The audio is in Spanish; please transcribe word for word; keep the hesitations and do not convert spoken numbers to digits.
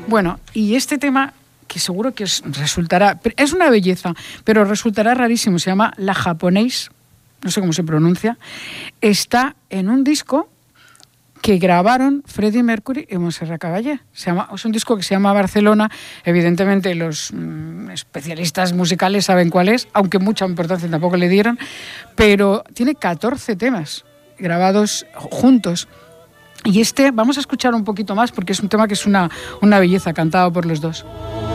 Bueno, y este tema, que seguro que os resultará, es una belleza, pero resultará rarísimo, se llama La Japonés, no sé cómo se pronuncia, está en un disco que grabaron Freddie Mercury y Montserrat Caballé. Se llama, es un disco que se llama Barcelona. Evidentemente los mm, especialistas musicales saben cuál es, aunque mucha importancia tampoco le dieron, pero tiene catorce temas grabados juntos. Y este, vamos a escuchar un poquito más porque es un tema que es una, una belleza, cantado por los dos.